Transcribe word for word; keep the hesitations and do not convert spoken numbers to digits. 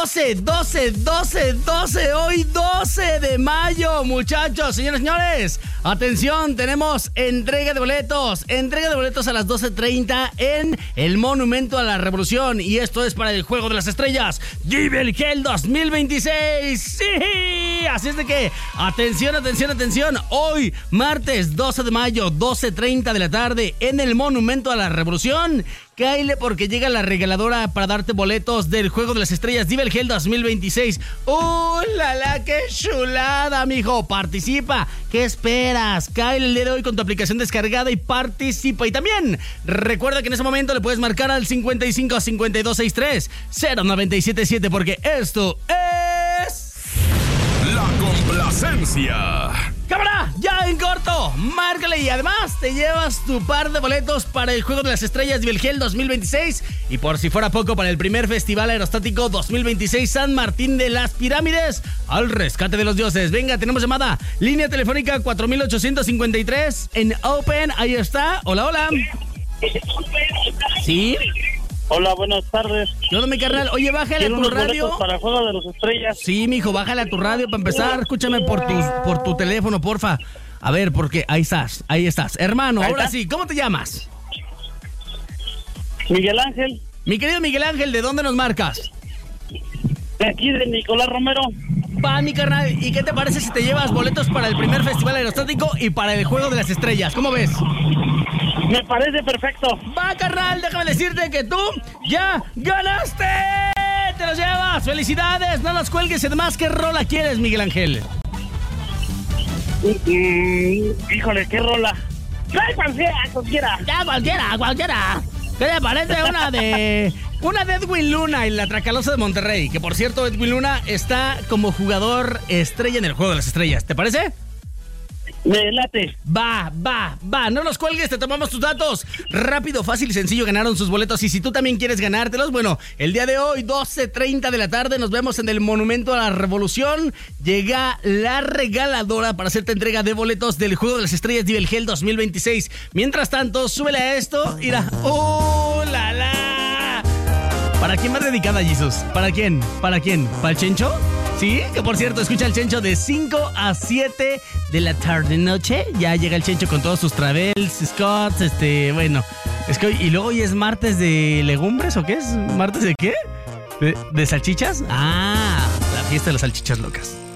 doce, doce, doce, doce, hoy doce de mayo, muchachos, señores, señores. Atención, tenemos entrega de boletos, entrega de boletos a las doce treinta en el Monumento a la Revolución. Y esto es para el Juego de las Estrellas Vive el Hell dos mil veintiséis. ¡Sí! Así es de que, atención, atención, atención. Hoy, martes doce de mayo, doce treinta de la tarde, en el Monumento a la Revolución. Cáele porque llega la regaladora para darte boletos del Juego de las Estrellas Vive el Hell dos mil veintiséis. ¡Uh, la, la, qué chulada, mijo! Participa. ¿Qué esperas? Cáele el día de hoy con tu aplicación descargada y participa. Y también recuerda que en ese momento le puedes marcar al cincuenta y cinco, cincuenta y dos, sesenta y tres, cero nueve siete siete porque esto es... La complacencia. ¡Cámara! ¡Ya en corto! ¡Márcale! Y además te llevas tu par de boletos para el Juego de las Estrellas Vive el Hell dos mil veintiséis. Y por si fuera poco, para el primer Festival Aerostático dos mil veintiséis San Martín de las Pirámides, al rescate de los dioses. Venga, tenemos llamada. Línea telefónica cuatro mil ochocientos cincuenta y tres en Open. Ahí está. Hola, hola. ¿Sí? Hola, buenas tardes. ¿Qué onda, mi carnal? Oye, bájale a tu radio. Para el Juego de las Estrellas. Sí, mijo, bájale a tu radio para empezar. Escúchame por tu, por tu teléfono, porfa. A ver, porque ahí estás, ahí estás. Hermano, Ahí ahora está. sí, ¿cómo te llamas? Miguel Ángel, Mi querido Miguel Ángel, ¿de dónde nos marcas? de aquí de Nicolás Romero. Va, mi carnal, ¿y qué te parece si te llevas boletos para el primer Festival Aerostático y para el Juego de las Estrellas? ¿Cómo ves? Me parece perfecto. Va, carnal, déjame decirte que tú ya ganaste. Te los llevas, felicidades, no los cuelgues. Y además, ¿qué rola quieres, Miguel Ángel? Mm, híjole, qué rola. ¡Ay, cualquiera, cualquiera! Ya, cualquiera, cualquiera. ¿Qué te parece una de... Una de Edwin Luna y la Tracalosa de Monterrey? Que por cierto, Edwin Luna está como jugador estrella en el Juego de las Estrellas. ¿Te parece? Me late. Va, va, va, no nos cuelgues, te tomamos tus datos. Rápido, fácil y sencillo, ganaron sus boletos. Y si tú también quieres ganártelos, bueno, el día de hoy, doce treinta de la tarde, nos vemos en el Monumento a la Revolución. Llega la regaladora para hacerte entrega de boletos del Juego de las Estrellas Vive el Hell dos mil veintiséis. Mientras tanto, súbele a esto. Mira, ¡oh, la, la! ¿Para quién va dedicada, Jesus? ¿Para quién? ¿Para quién? ¿Para el Chencho? Sí, que por cierto, escucha el Chencho de cinco a siete de la tarde noche. Ya llega el Chencho con todos sus travels, Scots, este, bueno. Es que hoy, y luego hoy es martes de legumbres, ¿o qué es? ¿Martes de qué? ¿De, de salchichas? Ah, la fiesta de las salchichas locas.